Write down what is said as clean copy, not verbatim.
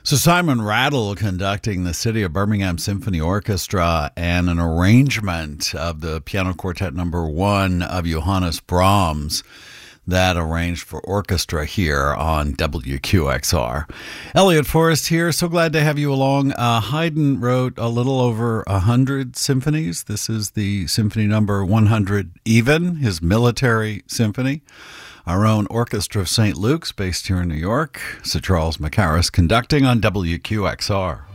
So Simon Rattle conducting the City of Birmingham Symphony Orchestra and an arrangement of the Piano Quartet Number 1 of Johannes Brahms that arranged for orchestra here on WQXR. Elliot Forrest here. So glad to have you along. Haydn wrote a little over 100 symphonies. This is the symphony number 100 even, his military symphony. Our own Orchestra of St. Luke's, based here in New York. Sir Charles Mackerras conducting on WQXR.